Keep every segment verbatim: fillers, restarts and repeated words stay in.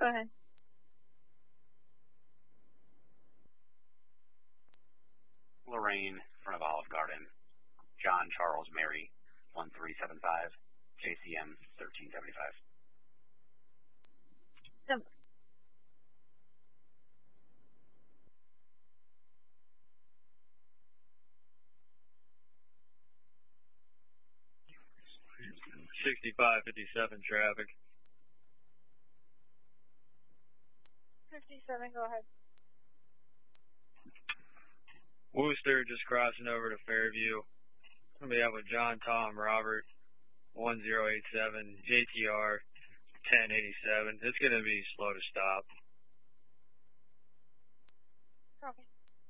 Go ahead. Lorraine, in front of Olive Garden. John Charles Mary, one three seven five, J C M thirteen seventy-five. Simple. sixty-five fifty-seven traffic. fifty-seven, go ahead. Wooster just crossing over to Fairview. Gonna be out with John Tom Robert, one zero eight seven, J T R ten eighty-seven. It's gonna be slow to stop. Okay.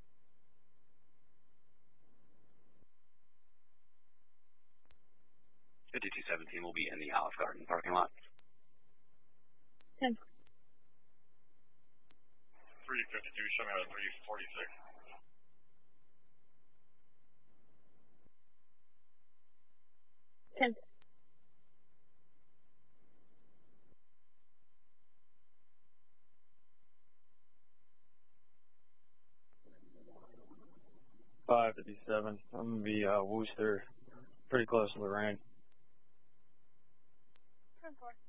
fifty-two seventeen will be in the Olive Garden parking lot. ten. three fifty-two, showing out at three forty-six. ten. five fifty-seven. I'm gonna be uh, Wooster, pretty close to Lorraine. ten four.